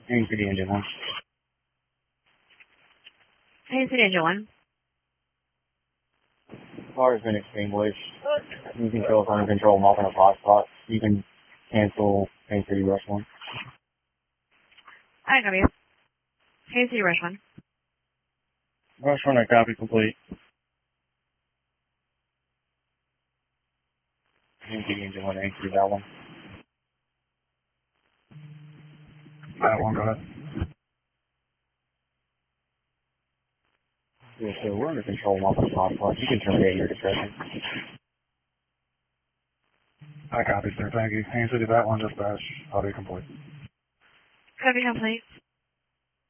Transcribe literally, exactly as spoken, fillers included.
Haines City Engine one. Haines City Engine one. Car has been extinguished. You can show us under control, mark on a five spot. You can cancel Haines City Rush one. I copy. Haines City Rush one. Rush one, I copy complete. Haines City Engine one, Haines City that one. That one, go ahead. Yeah, so we're under control, mark on a five spot. You can terminate your discretion. I copy, sir. Thank you. Haines City, that one, dispatch. I'll be complete. Copy complete.